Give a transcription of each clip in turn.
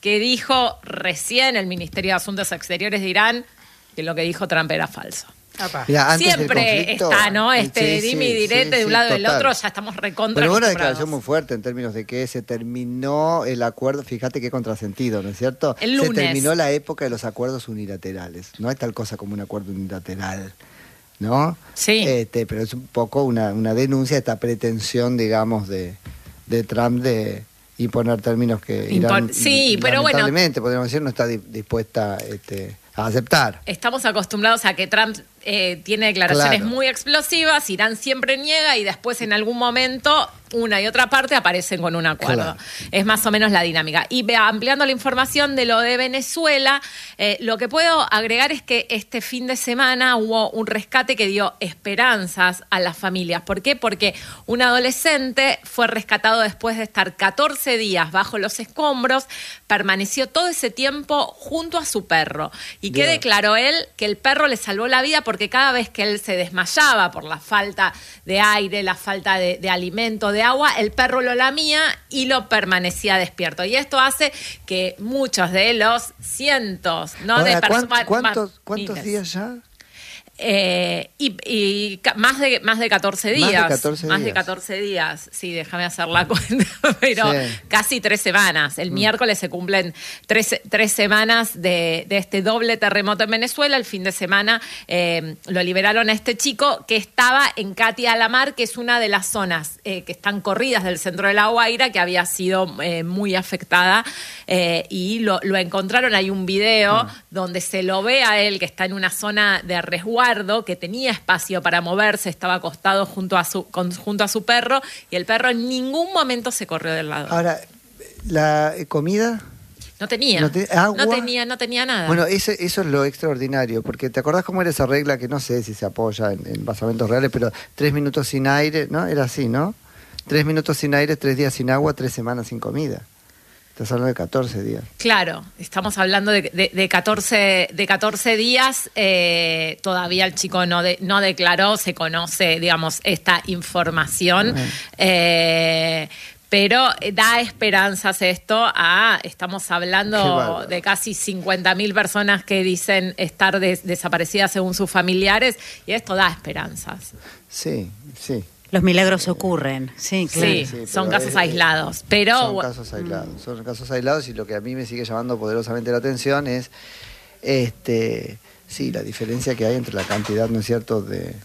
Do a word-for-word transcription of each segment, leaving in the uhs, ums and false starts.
que dijo recién el Ministerio de Asuntos Exteriores de Irán que lo que dijo Trump era falso. Mirá, siempre está, ¿no? Este sí, dime sí, y direte sí, de un sí, lado y del total. otro, ya estamos recontra. Pero una declaración muy fuerte en términos de que se terminó el acuerdo, fíjate qué contrasentido, ¿no es cierto? El lunes. Se terminó la época de los acuerdos unilaterales. No hay tal cosa como un acuerdo unilateral, ¿no? Sí. Este, pero es un poco una, una denuncia de esta pretensión, digamos, de, de Trump de imponer términos que Irán, Impon- sí, pero bueno, lamentablemente, podríamos decir, no está di- dispuesta este, a aceptar. estamos acostumbrados a que Trump eh, tiene declaraciones Claro. muy explosivas, Irán siempre niega y después en algún momento una y otra parte aparecen con un acuerdo. Claro. Es más o menos la dinámica. Y ve- ampliando la información de lo de Venezuela, eh, lo que puedo agregar es que este fin de semana hubo un rescate que dio esperanzas a las familias. ¿Por qué? Porque un adolescente fue rescatado después de estar catorce días bajo los escombros, permaneció todo ese tiempo junto a su perro. ¿Y qué Bien. declaró él? Que el perro le salvó la vida porque cada vez que él se desmayaba por la falta de aire, la falta de, de alimento, de agua, el perro lo lamía y lo permanecía despierto. Y esto hace que muchos de los cientos, ¿no? Ahora, de ¿cuán- personas. ¿Cuántos, cuántos días ya? Eh, y y ca- más, de, más de catorce Más de días. catorce Más de días. catorce días. Sí, déjame hacer la cuenta. Pero Sí. casi tres semanas. El mm. miércoles se cumplen tres, tres semanas de, de este doble terremoto en Venezuela. El fin de semana eh, lo liberaron a este chico que estaba en Catia Alamar, que es una de las zonas eh, que están corridas del centro de La Guaira, que había sido eh, muy afectada. Eh, y lo, lo encontraron. Hay un video mm. donde se lo ve a él, que está en una zona de resguardo, que tenía espacio para moverse, estaba acostado junto a su con, junto a su perro y el perro en ningún momento se corrió del lado. Ahora, ¿la comida? No tenía. No, te, ¿agua? no tenía, no tenía nada. Bueno, eso, eso es lo extraordinario, porque ¿te acordás cómo era esa regla que no sé si se apoya en, en basamentos reales, pero tres minutos sin aire, ¿no? Era así, ¿no? Tres minutos sin aire, tres días sin agua, tres semanas sin comida. Estás hablando de catorce días. Claro, estamos hablando de, de, de, catorce, de catorce días. Eh, todavía el chico no, de, no declaró, se conoce, digamos, esta información. Uh-huh. Eh, pero da esperanzas esto a, estamos hablando de casi cincuenta mil personas que dicen estar des, desaparecidas según sus familiares, y esto da esperanzas. Sí, sí. Los milagros ocurren, sí, claro. Sí, sí, son casos es, aislados, pero... Son casos aislados, mm. son casos aislados, y lo que a mí me sigue llamando poderosamente la atención es, este, sí, la diferencia que hay entre la cantidad, ¿no es cierto?, de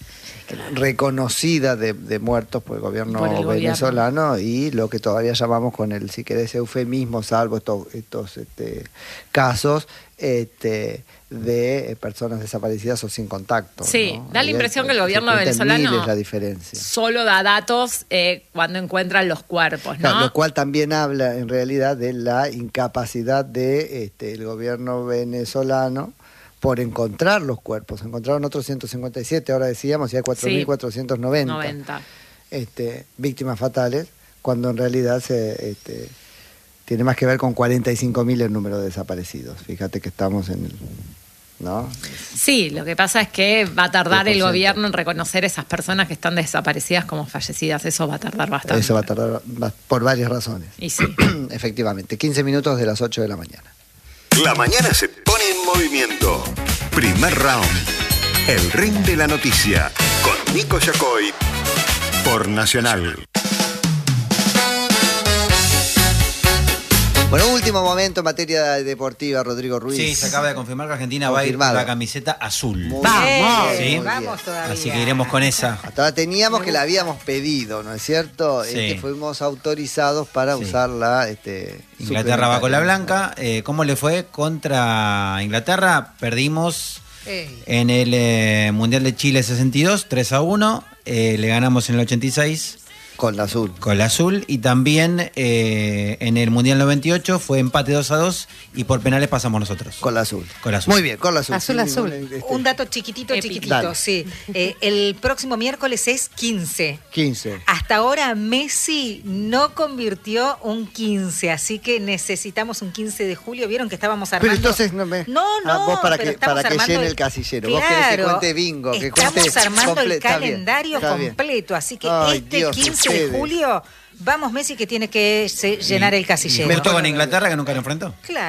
reconocida de, de muertos por el gobierno por el venezolano gobierno. Y lo que todavía llamamos con el, si querés, eufemismo, salvo estos, estos este, casos este, de personas desaparecidas o sin contacto. Sí, ¿no? da la impresión que el gobierno venezolano es la diferencia. Solo da datos eh, cuando encuentran los cuerpos, ¿no? Claro, lo cual también habla en realidad de la incapacidad de este, el gobierno venezolano por encontrar los cuerpos. Encontraron otros ciento cincuenta y siete, ahora decíamos, y hay cuatro mil cuatrocientos noventa este, víctimas fatales, cuando en realidad se este, tiene más que ver con cuarenta y cinco mil el número de desaparecidos. Fíjate que estamos en el... ¿no? Sí, lo que pasa es que va a tardar el gobierno en reconocer esas personas que están desaparecidas como fallecidas. Eso va a tardar bastante. Eso va a tardar por varias razones. Y sí. Efectivamente, quince minutos de las ocho de la mañana. La mañana se pone en movimiento. Primer round. El ring de la noticia. Con Nico Yacoy. Por Nacional. Bueno, último momento en materia deportiva, Rodrigo Ruiz. Sí, se acaba de confirmar que Argentina Confirmado. va a ir con la camiseta azul. Muy ¡Vamos! Bien, ¿Sí? Vamos todavía. Así que iremos con esa. Hasta ahora teníamos que la habíamos pedido, ¿no es cierto? Sí. Este, fuimos autorizados para sí. usarla. Este, Inglaterra va con la blanca. Eh, ¿Cómo le fue contra Inglaterra? Perdimos Ey. en el eh, Mundial de Chile sesenta y dos, tres a uno. Eh, le ganamos en el ochenta y seis. Con la azul. Con la azul. Y también eh, en el Mundial noventa y ocho fue empate dos a dos y por penales pasamos nosotros. Con la azul. Con la azul. Muy bien, con la azul. Azul, sí, azul. Este... Un dato chiquitito, Epic. chiquitito, Dale. sí. Eh, el próximo miércoles es quince. quince. Hasta ahora Messi no convirtió un quince, así que necesitamos un quince de julio. ¿Vieron que estábamos armando? Pero entonces no me... No, no, ah, vos para pero que, para que llene el casillero. Claro, vos querés que cuente bingo, que estamos cuente... armando comple... el calendario está bien, está completo, así que Ay, este Dios, quince ustedes. de julio... Vamos, Messi, que tiene que se, llenar el casillero. Me gustó con Inglaterra, que nunca lo enfrentó. Claro.